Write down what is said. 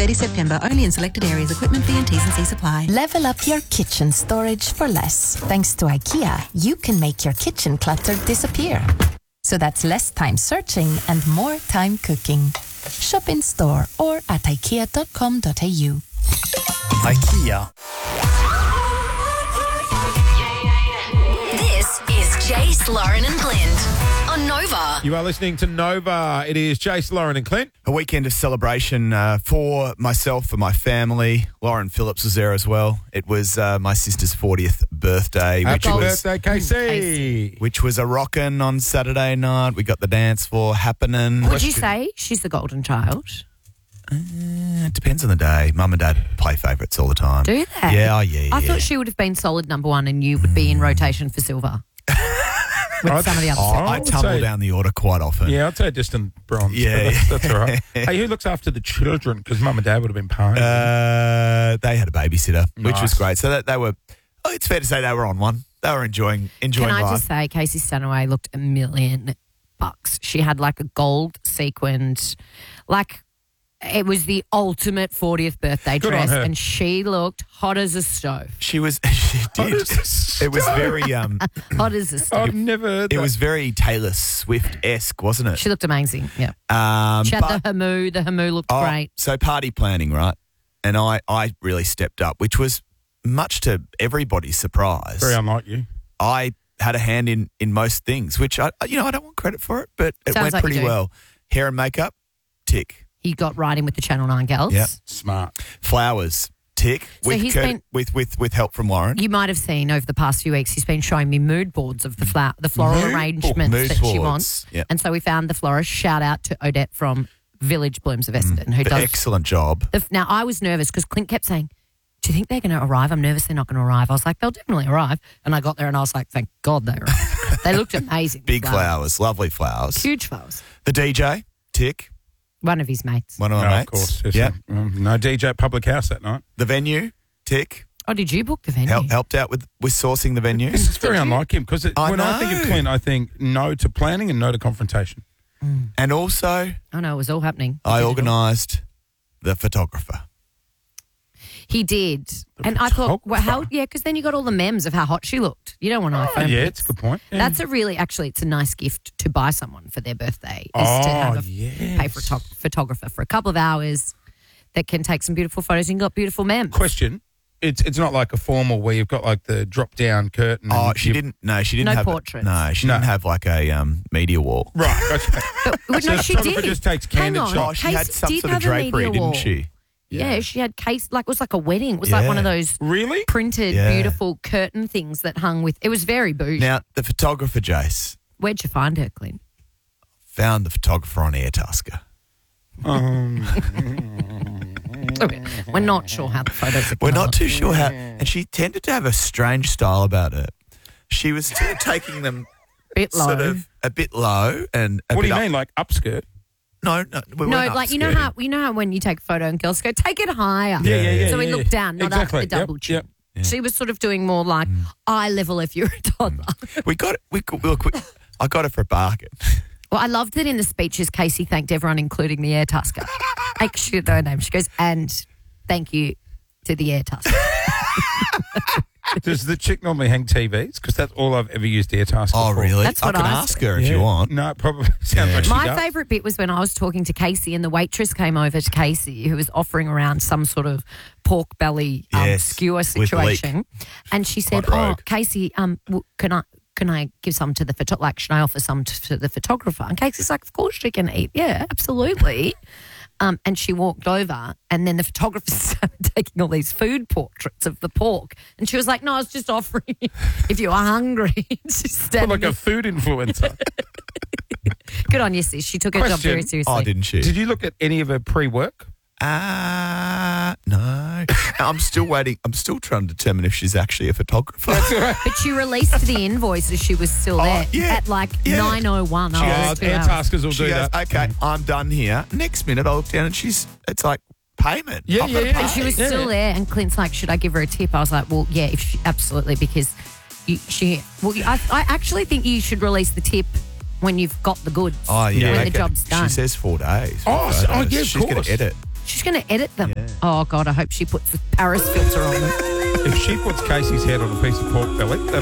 30 September. Only in selected areas. Equipment fee and T's and C's apply. Level up your kitchen storage for less. Thanks to IKEA, you can make your kitchen clutter disappear. So that's less time searching and more time cooking. Shop in store or at ikea.com.au. IKEA. This is Jace, Lauren and Clint on Nova. You are listening to Nova. It is Jace, Lauren and Clint. A weekend of celebration for myself, for my family. Lauren Phillips was there as well. It was my sister's 40th birthday. Happy birthday, Casey. Which was a rockin' on Saturday night. We got the dance floor happening. Would you say she's the golden child? It depends on the day. Mum and Dad play favourites all the time. Do they? Yeah, I thought she would have been solid number one and you would be in rotation for silver. With some of the other stuff. I tumble down the order quite often. Yeah, I'd say distant bronze. Yeah. That's all right. Hey, who looks after the children? Because Mum and Dad would have been paying. They had a babysitter, which was Nice. great. So that they were, it's fair to say they were on one. They were enjoying Can I life. just say, Casey Stanaway looked $1,000,000. She had like a gold sequined, like it was the ultimate 40th birthday Good on dress, her. and she looked hot as a stove. She did. It was very, Hot as a stove. I've never heard it that. was very Taylor Swift-esque, wasn't it? She looked amazing. Yeah. She had But- the Hamu. The Hamu looked great. So party planning, right? And I really stepped up, which was much to everybody's surprise. Very unlike you. I had a hand in most things, which I don't want credit for it, but it Sounds went like you pretty do. well. Hair and makeup, tick. He got right in with the Channel 9 girls. Yeah. Smart. Flowers, tick. So he's been- with help from Lauren. You might have seen over the past few weeks, he's been showing me mood boards of the floral arrangements Mood that she boards, wants. yeah. And so we found the florist. Shout out to Odette from Village Blooms of Essendon, who does. Excellent job. Now, I was nervous because Clint kept saying, do you think they're going to arrive? I'm nervous they're not going to arrive. I was like, they'll definitely arrive. And I got there and I was like, thank God they arrived. They looked amazing. Big flowers, lovely flowers. Huge flowers. The DJ, tick. One of his mates. One of my No, mates. of course. Yes, Yeah. No DJ at Public House that night. The venue, tick. Oh, did you book the venue? Helped out with sourcing the venue. This is very unlike him because I when I think of know. Clint, I think no to planning and no to confrontation. And also, Oh, no, it was all happening. I He did it all. organised the photographer. He did. And I thought, well, how, yeah, because then you got all the memes of how hot she looked. You don't want to iPhone Yeah, pics. it's a good point. Yeah. That's it's a nice gift to buy someone for their birthday. Is Oh, to have a yes. pay for a photographer for a couple of hours that can take some beautiful photos and got beautiful memes. Question. It's not like a formal where you've got like the drop down curtain. Oh, and she you- didn't. No, she didn't No have. portraits. She didn't have like a media wall. Right, gotcha. But So no, the she photographer did. just takes Hang candid on. Oh, shots. she had Casey some did sort of have a drapery, media wall. didn't she? Yeah, she had case, like it was like a wedding. It was like one of those Really? printed, Yeah. beautiful curtain things that hung with. It was very bougie. Now the photographer, Jace, Where'd you find her, Clint? found the photographer on Airtasker. We're not sure how the photos are We're gonna not look. too sure how, and she tended to have a strange style about her. She was sort of taking them Bit low. sort of a bit low and a What do bit you up. mean, like upskirt? No, we No, weren't like you know how when you take a photo and girls go, take it higher. Yeah. So we looked down, not Exactly. up the double chin. Yep. She was sort of doing more like eye level if you're a toddler. We got it. I got it for a bargain. Well, I loved that in the speeches, Casey thanked everyone, including the Air Tusker. She didn't know her name. She goes, and thank you to the Air Tusker. Does the chick normally hang TVs? Because that's all I've ever used Airtasker Oh, for. really? That's what I can I ask said. her if you want. No, it probably sounds like she My does. favourite bit was when I was talking to Casey and the waitress came over to Casey who was offering around some sort of pork belly Yes, skewer with situation. And she said, Like oh, Rogue. Casey, can I give some to the like, should I offer some to the photographer? And Casey's like, of course she can eat. Yeah, absolutely. And she walked over and then the photographer started taking all these food portraits of the pork. And she was like, no, I was just offering if you are hungry. She's Well, standing like there. a food influencer. Good on you, sis. She took her job Question. very seriously. Oh, didn't she? Did you look at any of her pre-work? No. I'm still waiting. I'm still trying to determine if she's actually a photographer. But she released the invoices. She was still there yeah, at like yeah. 9:01. She after goes, 2 Air hours. Taskers will She do goes, that. okay, I'm done here. Next minute, I look down and it's like payment. Yeah, I've got to yeah. pay. And she was Yeah. still there. And Clint's like, should I give her a tip? I was like, well, yeah, absolutely, because I actually think you should release the tip when you've got the goods. Oh, yeah. When okay. the job's done. She says 4 days. Oh, for yeah, of photos. She's going course. to edit. She's going to edit them. Yeah. Oh, God, I hope she puts the Paris filter on them. If she puts Casey's head on a piece of pork belly, that'll